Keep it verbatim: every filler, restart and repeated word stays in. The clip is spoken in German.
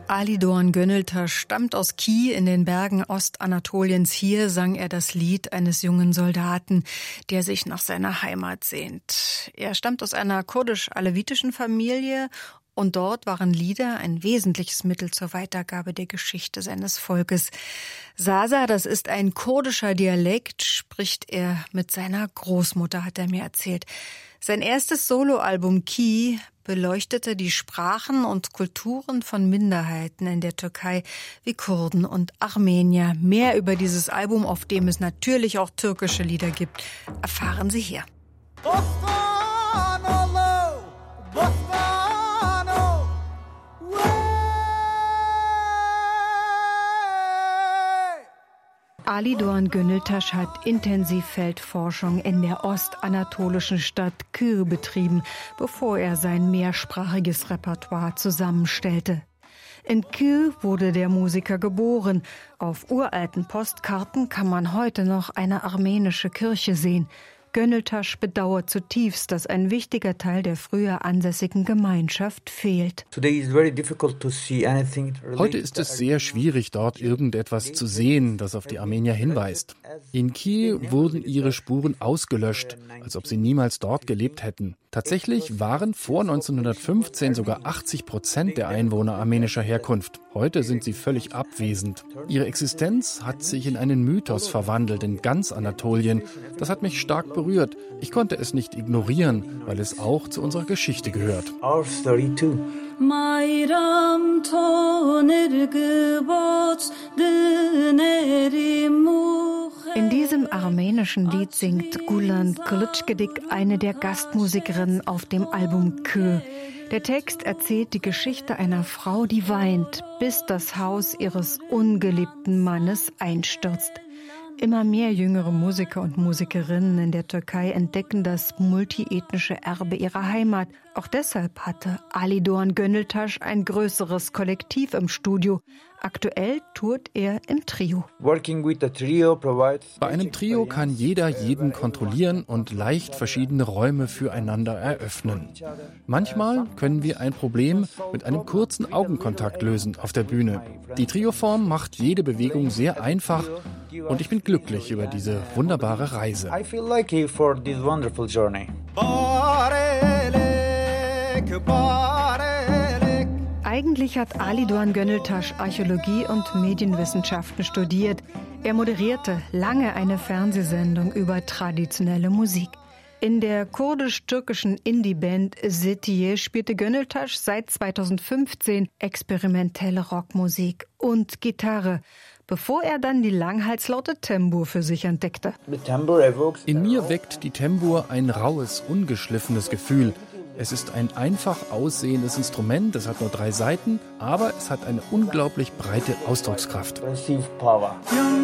Ali Doğan Gönültaş stammt aus Ki in den Bergen Ostanatoliens. Hier sang er das Lied eines jungen Soldaten, der sich nach seiner Heimat sehnt. Er stammt aus einer kurdisch-alevitischen Familie und dort waren Lieder ein wesentliches Mittel zur Weitergabe der Geschichte seines Volkes. Sasa, das ist ein kurdischer Dialekt, spricht er mit seiner Großmutter, hat er mir erzählt. Sein erstes Soloalbum Ki beleuchtete die Sprachen und Kulturen von Minderheiten in der Türkei wie Kurden und Armenier. Mehr über dieses Album, auf dem es natürlich auch türkische Lieder gibt, erfahren Sie hier. Ali Doğan Gönültaş hat Intensivfeldforschung in der ostanatolischen Stadt Kür betrieben, bevor er sein mehrsprachiges Repertoire zusammenstellte. In Kür wurde der Musiker geboren. Auf uralten Postkarten kann man heute noch eine armenische Kirche sehen. Gönültaş bedauert zutiefst, dass ein wichtiger Teil der früher ansässigen Gemeinschaft fehlt. Heute ist es sehr schwierig, dort irgendetwas zu sehen, das auf die Armenier hinweist. In Ki wurden ihre Spuren ausgelöscht, als ob sie niemals dort gelebt hätten. Tatsächlich waren vor neunzehnhundertfünfzehn sogar achtzig Prozent der Einwohner armenischer Herkunft. Heute sind sie völlig abwesend. Ihre Existenz hat sich in einen Mythos verwandelt in ganz Anatolien. Das hat mich stark berührt. Ich konnte es nicht ignorieren, weil es auch zu unserer Geschichte gehört. Our story too. In diesem armenischen Lied singt Gulan Kılıçgedik, eine der Gastmusikerinnen auf dem Album Kö. Der Text erzählt die Geschichte einer Frau, die weint, bis das Haus ihres ungeliebten Mannes einstürzt. Immer mehr jüngere Musiker und Musikerinnen in der Türkei entdecken das multiethnische Erbe ihrer Heimat. Auch deshalb hatte Ali Doğan Gönültaş ein größeres Kollektiv im Studio. Aktuell tourt er im Trio. Bei einem Trio kann jeder jeden kontrollieren und leicht verschiedene Räume füreinander eröffnen. Manchmal können wir ein Problem mit einem kurzen Augenkontakt lösen auf der Bühne. Die Trioform macht jede Bewegung sehr einfach und ich bin glücklich über diese wunderbare Reise. I feel lucky for this wonderful journey. Eigentlich hat Ali Doğan Gönültaş Archäologie und Medienwissenschaften studiert. Er moderierte lange eine Fernsehsendung über traditionelle Musik. In der kurdisch-türkischen Indie-Band Setiye spielte Gönültaş seit zweitausendfünfzehn experimentelle Rockmusik und Gitarre, bevor er dann die Langhalslaute Tembur für sich entdeckte. In mir weckt die Tembur ein raues, ungeschliffenes Gefühl. Es ist ein einfach aussehendes Instrument, es hat nur drei Saiten, aber es hat eine unglaublich breite Ausdruckskraft.